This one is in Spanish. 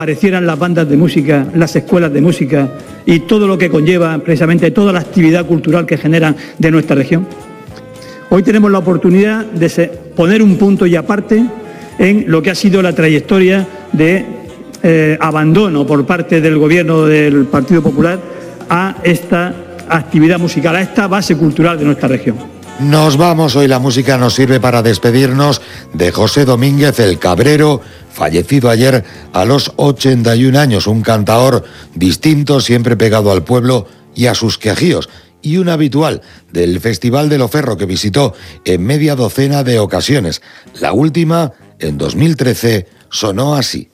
aparecieran las bandas de música, las escuelas de música y todo lo que conlleva precisamente toda la actividad cultural que generan de nuestra región. Hoy tenemos la oportunidad de poner un punto y aparte en lo que ha sido la trayectoria de abandono por parte del gobierno del Partido Popular a esta actividad musical, a esta base cultural de nuestra región. Nos vamos, hoy la música nos sirve para despedirnos de José Domínguez el Cabrero, fallecido ayer a los 81 años, un cantaor distinto, siempre pegado al pueblo y a sus quejíos, y un habitual del Festival de Loferro que visitó en media docena de ocasiones. La última, en 2013, sonó así.